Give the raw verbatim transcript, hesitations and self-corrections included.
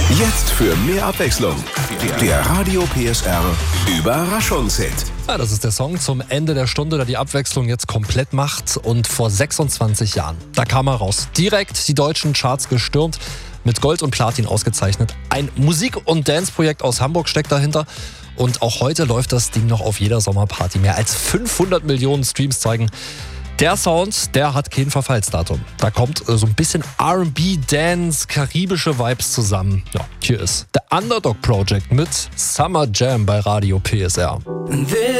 Jetzt für mehr Abwechslung. Der Radio P S R Überraschungshit. Ja, das ist der Song zum Ende der Stunde, der die Abwechslung jetzt komplett macht. Und vor sechsundzwanzig Jahren, da kam er raus. Direkt die deutschen Charts gestürmt, mit Gold und Platin ausgezeichnet. Ein Musik- und Dance-Projekt aus Hamburg steckt dahinter. Und auch heute läuft das Ding noch auf jeder Sommerparty. Mehr als fünfhundert Millionen Streams zeigen. Der Sound, der hat kein Verfallsdatum. Da kommt so ein bisschen R und B, Dance, karibische Vibes zusammen. Ja, hier ist The Underdog Project mit Summer Jam bei Radio P S R.